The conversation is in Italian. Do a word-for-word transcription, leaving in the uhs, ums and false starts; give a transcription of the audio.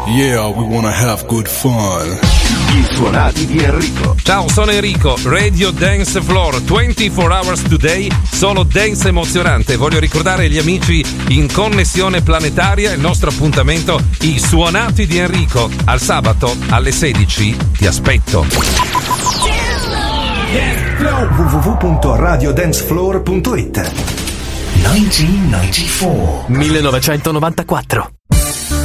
Yeah, we wanna have good fun. I suonati di Enrico. Ciao, sono Enrico, Radio Dance Floor, ventiquattro hours today, solo dance emozionante. Voglio ricordare agli amici in connessione planetaria il nostro appuntamento, i suonati di Enrico. Al sabato alle sedici ti aspetto. w w w punto radio dance floor punto it. millenovecentonovantaquattro